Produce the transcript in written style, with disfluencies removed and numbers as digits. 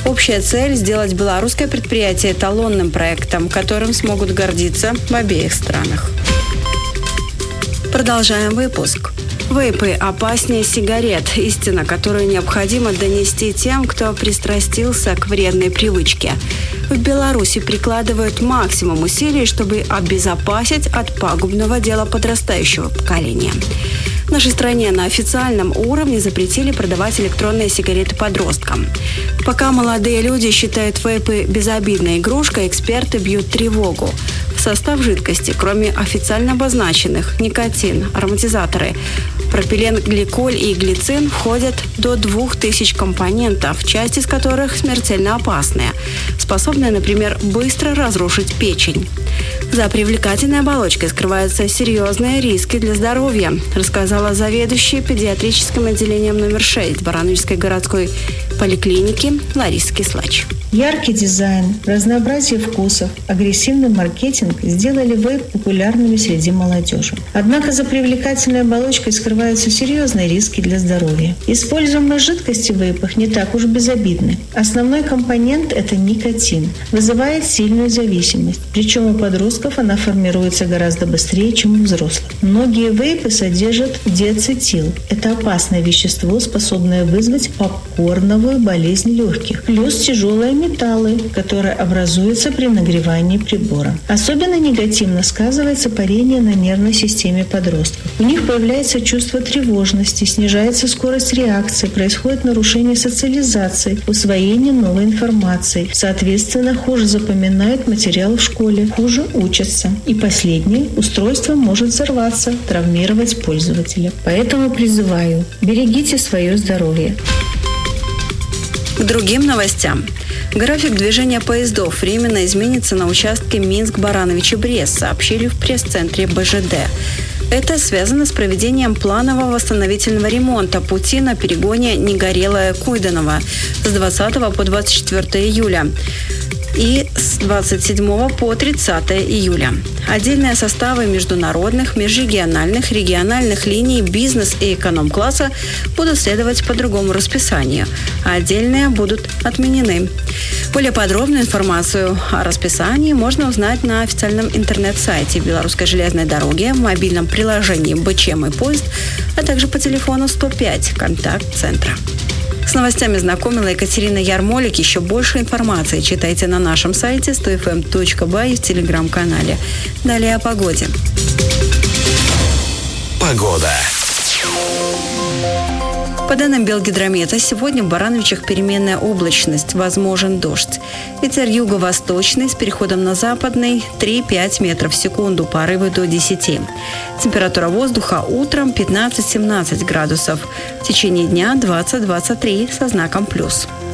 Общая цель – сделать белорусское предприятие эталонным проектом, которым смогут гордиться в обеих странах. Продолжаем выпуск. Вейпы опаснее сигарет. Истина, которую необходимо донести тем, кто пристрастился к вредной привычке. В Беларуси прикладывают максимум усилий, чтобы обезопасить от пагубного дела подрастающего поколения. В нашей стране на официальном уровне запретили продавать электронные сигареты подросткам. Пока молодые люди считают вейпы безобидной игрушкой, эксперты бьют тревогу. В состав жидкости, кроме официально обозначенных никотин, ароматизаторы, пропиленгликоль и глицин, входят до 2000 компонентов, часть из которых смертельно опасные, способные, например, быстро разрушить печень. За привлекательной оболочкой скрываются серьезные риски для здоровья, рассказала заведующая педиатрическим отделением номер 6 Барановичской городской поликлиники Лариса Кислач. Яркий дизайн, разнообразие вкусов, агрессивный маркетинг сделали вейп популярными среди молодежи. Однако за привлекательной оболочкой скрываются серьезные риски для здоровья. Используемые жидкости в вейпах не так уж безобидны. Основной компонент – это никотин. Вызывает сильную зависимость. Причем у подростков она формируется гораздо быстрее, чем у взрослых. Многие вейпы содержат диацетил. Это опасное вещество, способное вызвать попкорновую болезнь легких. Плюс тяжелые металлы, которые образуются при нагревании прибора. Особенно негативно сказывается парение на нервной системе подростков. У них появляется чувство тревожности, снижается скорость реакции, происходит нарушение социализации, усвоение новой информации. Соответственно, хуже запоминают материал в школе, хуже учатся. И последнее, устройство может взорваться, травмировать пользователя. Поэтому призываю, берегите свое здоровье. К другим новостям. График движения поездов временно изменится на участке Минск-Барановичи-Брест, сообщили в пресс-центре БЖД. Это связано с проведением планового восстановительного ремонта пути на перегоне Негорелое-Куйданово с 20 по 24 июля и с 27 по 30 июля. Отдельные составы международных, межрегиональных, региональных линий бизнес- и эконом-класса будут следовать по другому расписанию, а отдельные будут отменены. Более подробную информацию о расписании можно узнать на официальном интернет-сайте Белорусской железной дороги, в мобильном приложении «БЧ Мой поезд», а также по телефону 105 контакт-центра. С новостями знакомила Екатерина Ярмолик. Еще больше информации читайте на нашем сайте 100fm.by и в телеграм-канале. Далее о погоде. Погода. По данным Белгидромета, сегодня в Барановичах переменная облачность, возможен дождь. Ветер юго-восточный с переходом на западный 3-5 метров в секунду, порывы до 10. Температура воздуха утром 15-17 градусов. В течение дня 20-23 со знаком плюс.